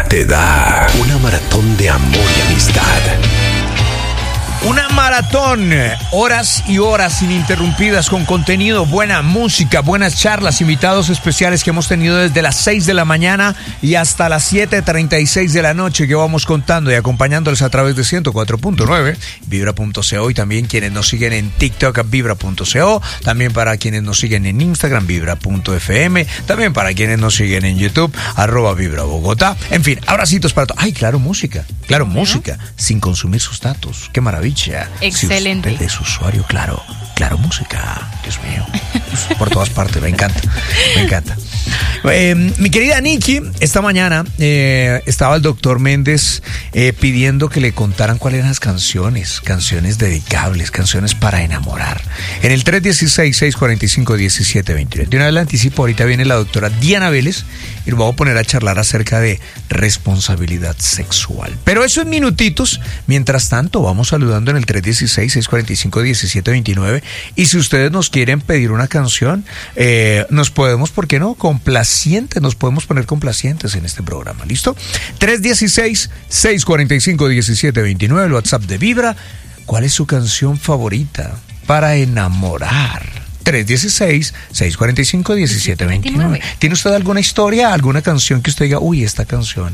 te da una maratón de amor y amistad. Una maratón, horas y horas ininterrumpidas con contenido, buena música, buenas charlas, invitados especiales que hemos tenido desde las 6 de la mañana y hasta las 7:36 de la noche, que vamos contando y acompañándoles a través de 104.9, Vibra.co, y también quienes nos siguen en TikTok, Vibra.co, también para quienes nos siguen en Instagram, Vibra.fm, también para quienes nos siguen en YouTube, @Vibra Bogotá. En fin, abracitos para todos. Ay, claro, música, música, sin consumir sus datos. Qué maravilla. Excelente. Si usted es usuario, claro música. Dios mío, por todas partes, me encanta. Mi querida Nikki, esta mañana estaba el doctor Méndez pidiendo que le contaran cuáles eran las canciones dedicables, canciones para enamorar. En el 316-645-1729. De una vez le anticipo, ahorita viene la doctora Diana Vélez y nos vamos a poner a charlar acerca de responsabilidad sexual. Pero eso en minutitos. Mientras tanto, vamos saludando en el 316-645-1729. Y si ustedes nos quieren pedir una canción, nos podemos, ¿por qué no? Nos podemos poner complacientes en este programa, ¿listo? 316-645-1729, el WhatsApp de Vibra. ¿Cuál es su canción favorita para enamorar? 316-645-1729. ¿Tiene usted alguna historia, alguna canción que usted diga, uy, esta canción